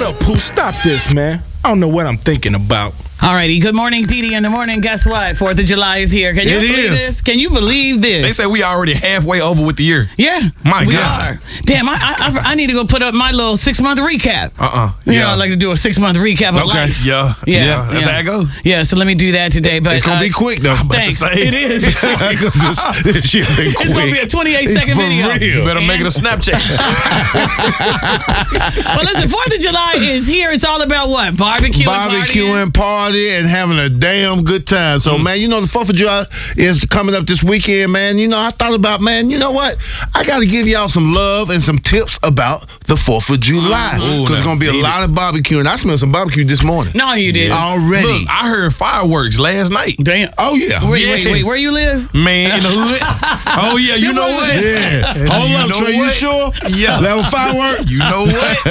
up, Pooh? Stop this, man. I don't know what I'm thinking about. Alrighty, good morning, Didi in the morning. Guess what? 4th of July is here. Can you believe this? Can you believe this? They say we already halfway over with the year. Yeah. My we God. are. Damn, I need to go put up my little 6-month recap. You know, I like to do a 6-month recap of life. Yeah. That's how it goes. Yeah, so let me do that today. But it's going to be quick, though. Thanks. It is. This shit been quick. It's going to be a 28-second video. Real. You better make it a Snapchat. Well, listen, 4th of July is here. It's all about what? Barbecuing, party, and having a damn good time. So, man, you know, the 4th of July is coming up this weekend, man. You know, I thought about, man, you know what? I got to give y'all some love and some tips about the 4th of July. Because there's going to be a lot of barbecuing. I smelled some barbecue this morning. No, you did. Already. Look, I heard fireworks last night. Damn. Oh, yeah. Wait, where you live? Man, in the hood. Oh, yeah, you know what? Yeah. Hold up, Trey, you sure? Yeah. That was firework? You know what?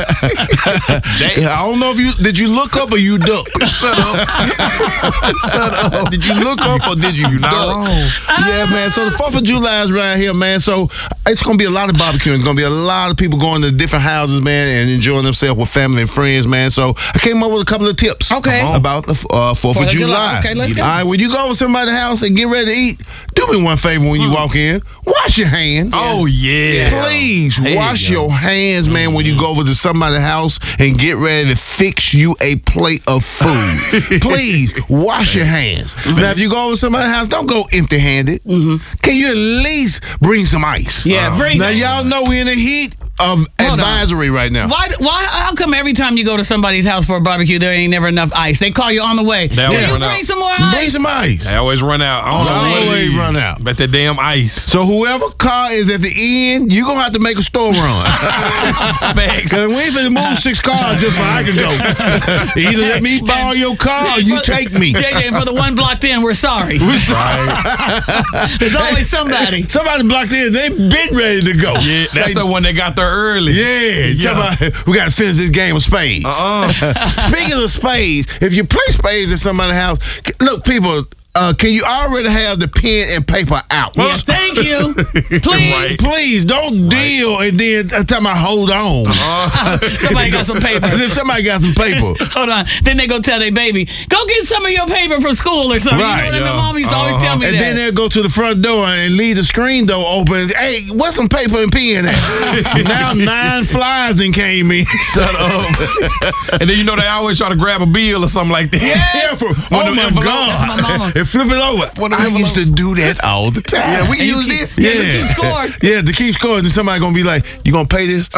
I don't know if did you look up or you duck? Shut up. Shut up. Did you look up or did you You're not duck? wrong. Yeah, man. So the 4th of July is right here, man. So it's going to be a lot of barbecuing. It's going to be a lot of people going to different houses, man, and enjoying themselves with family and friends, man. So I came up with a couple of tips about the 4th of July. Okay, let's go. All right, when you go to somebody's house and get ready to eat, do me one favor when you walk in. Wash your hands. Oh, yeah. Please wash your hands, man, when you go over to somebody's house and get ready to fix you a plate of food. Please wash your hands. Now, if you go over to somebody's house, don't go empty-handed. Can you at least bring some ice? Yeah, bring Now, some. y'all know we're in the heat of advisory right now. Why? How come every time you go to somebody's house for a barbecue, there ain't never enough ice? They call you on the way. They always Can you run bring out. some more ice? Bring some ice. They always run out. I don't know what it Always is. run out. But that damn ice. So whoever car is at the end, you're going to have to make a store run. Thanks. Because we ain't finna move 6 cars just so I can go. Either let me borrow your car or you take me. JJ, for the one blocked in, we're sorry. We're sorry. There's always somebody. Somebody blocked in. They been ready to go. Yeah, that's the one that got there early. Yeah. We got to finish this game of spades. Speaking of spades, if you play spades at somebody's house, look, people, can you already have the pen and paper out? Yes, thank you. Please. Right. Please don't deal and then tell me hold on. Somebody got some paper. If somebody got some paper. Hold on. Then they go tell their baby, go get some of your paper from school or something. Right, You know what my mom used to always tell me And that. then they'll go to the front door and leave the screen door open. Hey, what's some paper and pen at? Now 9 flies and came in. Shut up. And then you know they always try to grab a bill or something like that. Yes. Oh my God. That's my mama. And flip it over. I used to do that all the time. Yeah, we can And you use keep- this. Yeah, you keep score. Yeah, to keep scoring. Then somebody gonna be like, "You gonna pay this?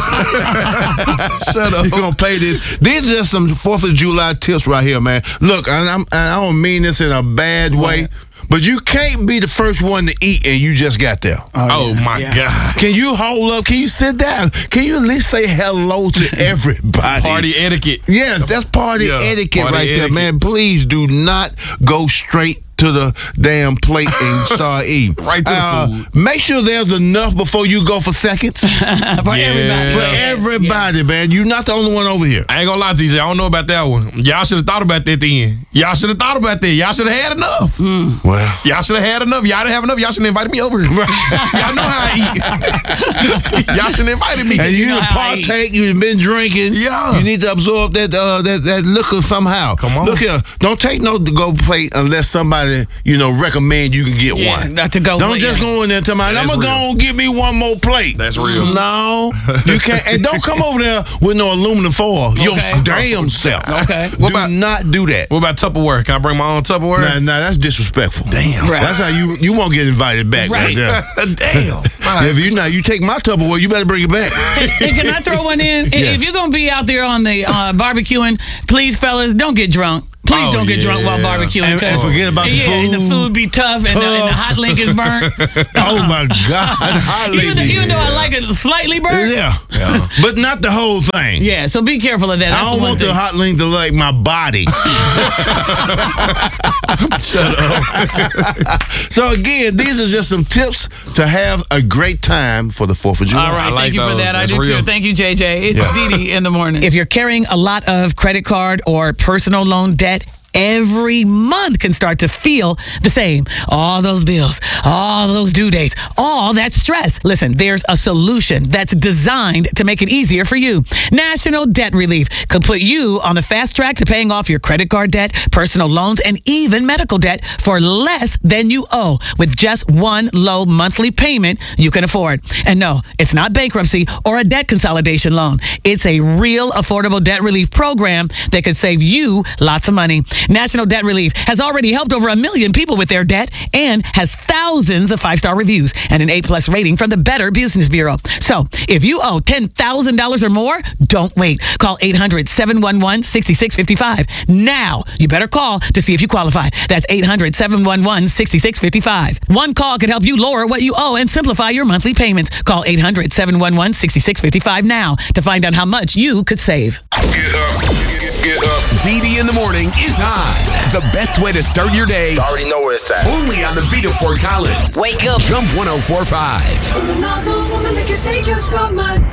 Shut up. You gonna pay this?" These are just some 4th of July tips right here, man. Look, I don't mean this in a bad way, but you can't be the first one to eat and you just got there. Oh, my God. Can you hold up? Can you sit down? Can you at least say hello to everybody? Party etiquette. Yeah, that's party etiquette party right there, etiquette. man. Please do not go straight to the damn plate and start eating. Right to the food. Make sure there's enough before you go for seconds. For everybody. For everybody, man. You're not the only one over here. I ain't gonna lie, TJ. I don't know about that one. Y'all should have thought about that then. Y'all should have thought about that. Y'all should have had enough. Well, Y'all should have had enough. Y'all didn't have enough. Y'all should have invited me over here. Y'all know how I eat. Y'all should have invited me. and you know done how I eat. partake, you've been drinking. Yeah. You need to absorb that liquor somehow. Come on. Look here. Don't take no to-go plate unless somebody, recommend you can get one. Not to go. Don't just go in there and tell me, I'm That's going to real. go and get me one more plate. That's real. No, you can't. And don't come over there with no aluminum foil. Your Okay. damn self. Okay. Do not do that. What about Tupperware? Can I bring my own Tupperware? Nah, that's disrespectful. Damn. Right. That's how you won't get invited back right, Right. there. Damn. If you take my Tupperware, you better bring it back. Hey, can I throw one in? Yes. If you're going to be out there on the barbecuing, please, fellas, don't get drunk. Please Oh, don't get drunk while yeah. barbecuing. And forget about the food. And the food be tough, and the hot link is burnt. Oh my God. Even though I like it slightly burnt. Yeah. But not the whole thing. Yeah, so be careful of that. That's I don't the one want thing. the hot link to like my body. Shut up. So again, these are just some tips to have a great time for the 4th of July. All right, I like thank you for those. that. That's I do real. too. Thank you, JJ. It's Didi in the morning. If you're carrying a lot of credit card or personal loan debt, every month can start to feel the same. All those bills, all those due dates, all that stress. Listen, there's a solution that's designed to make it easier for you. National Debt Relief could put you on the fast track to paying off your credit card debt, personal loans, and even medical debt for less than you owe with just one low monthly payment you can afford. And no, it's not bankruptcy or a debt consolidation loan. It's a real affordable debt relief program that could save you lots of money. National Debt Relief has already helped over 1 million people with their debt and has thousands of 5-star reviews and an A+ rating from the Better Business Bureau. So if you owe $10,000 or more, don't wait. Call 800-711-6655. Now, you better call to see if you qualify. That's 800-711-6655. One call can help you lower what you owe and simplify your monthly payments. Call 800-711-6655 now to find out how much you could save. Get up. DD in the morning is on. The best way to start your day. You already know where it's at. Only on the beat of Fort Collins. Wake up. Jump 104.5. Another woman that can take your spot, my